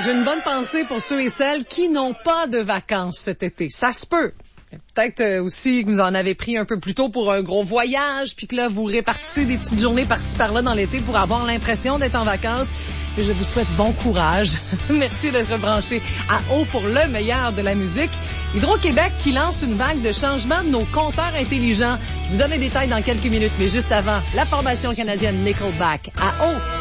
J'ai une bonne pensée pour ceux et celles qui n'ont pas de vacances cet été. Ça se peut. Peut-être aussi que vous en avez pris un peu plus tôt pour un gros voyage, puis que là, vous répartissez des petites journées par-ci par-là dans l'été pour avoir l'impression d'être en vacances. Et je vous souhaite bon courage. Merci d'être branchés à haut pour le meilleur de la musique. Hydro-Québec qui lance une vague de changement de nos compteurs intelligents. Je vous donne les détails dans quelques minutes, mais juste avant, la formation canadienne Nickelback à haut